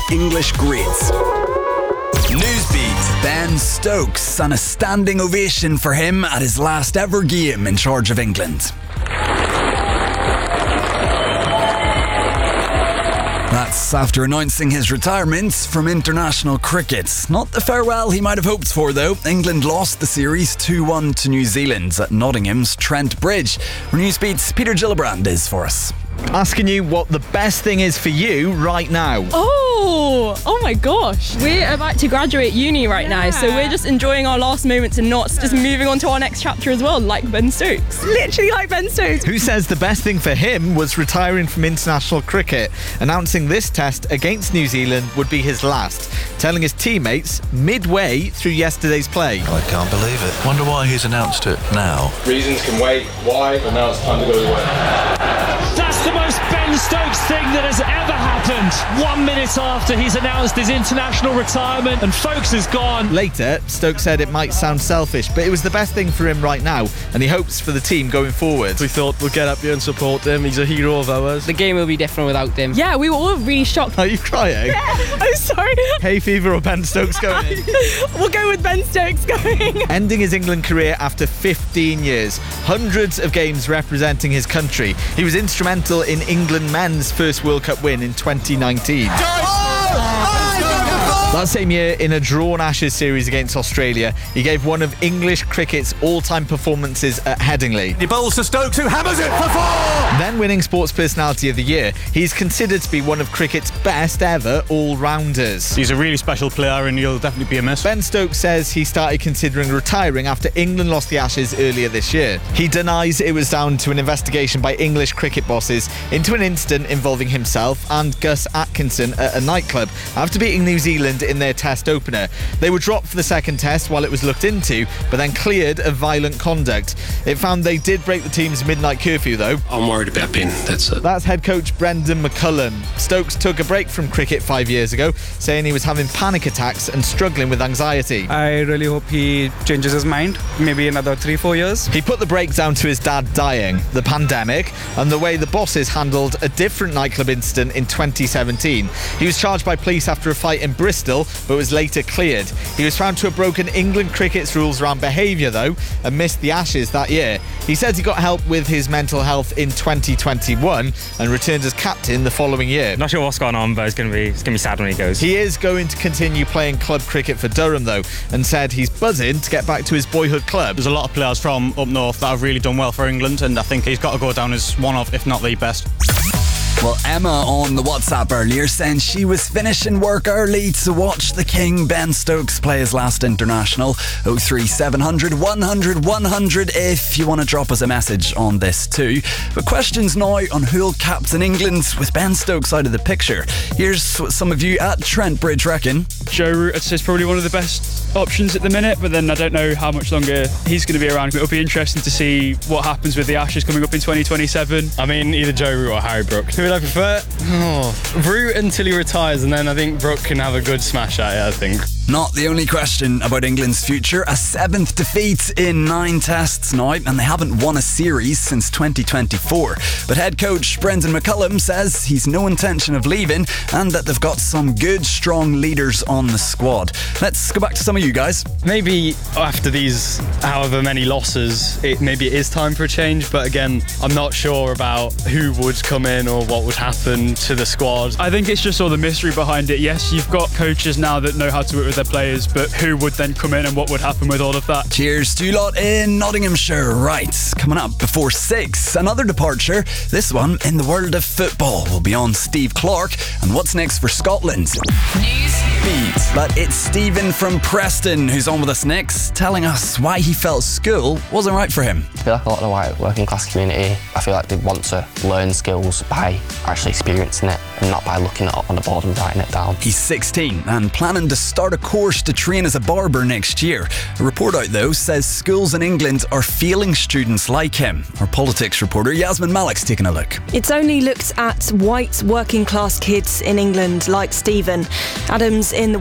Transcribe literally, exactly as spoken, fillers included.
English greats. Newsbeat. Ben Stokes, and a standing ovation for him at his last ever game in charge of England. That's after announcing his retirement from international cricket. Not the farewell he might have hoped for, though. England lost the series two one to New Zealand at Nottingham's Trent Bridge. Newsbeat's Peter Gillibrand is for us. Asking you what the best thing is for you right now. Oh, oh my gosh. We're about to graduate uni right yeah. now, so we're just enjoying our last moments and not just moving on to our next chapter as well, like Ben Stokes. Literally like Ben Stokes. Who says the best thing for him was retiring from international cricket, announcing this test against New Zealand would be his last, telling his teammates midway through yesterday's play. I can't believe it. Wonder why he's announced it now. Reasons can wait. Why? But now it's time to go away. That's the most Ben Stokes thing that has ever happened. One minute after he's announced his international retirement and Folkes is gone. Later, Stokes said it might sound selfish, but it was the best thing for him right now, and he hopes for the team going forward. We thought we'd get up here and support him. He's a hero of ours. The game will be different without him. Yeah, we were all really shocked. Are you crying? Yeah, I'm sorry. Hay fever or Ben Stokes going? We'll go with Ben Stokes going. Ending his England career after fifteen years. Hundreds of games representing his country. He was instrumental in England men's first World Cup win in twenty nineteen. That same year, in a drawn Ashes series against Australia, he gave one of English cricket's all-time performances at Headingley. He bowls to Stokes, who hammers it for four! Then winning Sports Personality of the Year, he's considered to be one of cricket's best ever all-rounders. He's a really special player and he'll definitely be a miss. Ben Stokes says he started considering retiring after England lost the Ashes earlier this year. He denies it was down to an investigation by English cricket bosses into an incident involving himself and Gus Atkinson at a nightclub after beating New Zealand in their test opener. They were dropped for the second test while it was looked into, but then cleared of violent conduct. It found they did break the team's midnight curfew, though. I'm worried about Ben, that's it. That's head coach Brendan McCullum. Stokes took a break from cricket five years ago, saying he was having panic attacks and struggling with anxiety. I really hope he changes his mind, maybe another three, four years. He put the break down to his dad dying, the pandemic, and the way the bosses handled a different nightclub incident in twenty seventeen. He was charged by police after a fight in Bristol, but was later cleared. He was found to have broken England cricket's rules around behaviour, though, and missed the Ashes that year. He says he got help with his mental health in twenty twenty-one and returned as captain the following year. Not sure what's going on, but it's going to be it's going to be sad when he goes. He is going to continue playing club cricket for Durham, though, and said he's buzzing to get back to his boyhood club. There's a lot of players from up north that have really done well for England, and I think he's got to go down as one of, if not the best. Well, Emma on the WhatsApp earlier saying she was finishing work early to watch the King Ben Stokes play his last international. oh three seven hundred one hundred one hundred if you want to drop us a message on this too. But questions now on who'll captain England with Ben Stokes out of the picture. Here's what some of you at Trent Bridge reckon. Joe Root is probably one of the best options at the minute, but then I don't know how much longer he's going to be around. It'll be interesting to see what happens with the Ashes coming up in twenty twenty-seven. I mean, either Joe Root or Harry Brook. Who would I prefer? Oh, Root until he retires, and then I think Brook can have a good smash at it, I think. Not the only question about England's future. A seventh defeat in nine tests now, and they haven't won a series since twenty twenty-four. But head coach Brendan McCullum says he's no intention of leaving and that they've got some good, strong leaders on the squad. Let's go back to some of you guys. Maybe after these however many losses, it maybe it is time for a change, but again, I'm not sure about who would come in or what would happen to the squad. I think it's just all the mystery behind it. Yes, you've got coaches now that know how to work with their players, but who would then come in and what would happen with all of that? Cheers to you lot in Nottinghamshire. Right, coming up before six, another departure. This one in the world of football will be on Steve Clarke and what's next for Scotland. News Beat. But it's Stephen from Preston who's on with us next, telling us why he felt school wasn't right for him. I feel like a lot of the white working class community, I feel like they want to learn skills by actually experiencing it and not by looking it up on the board and writing it down. He's sixteen and planning to start a course to train as a barber next year. A report out though says schools in England are failing students like him. Our politics reporter Yasmin Malik's taking a look. It's only looked at white working class kids in England like Stephen. Adams in the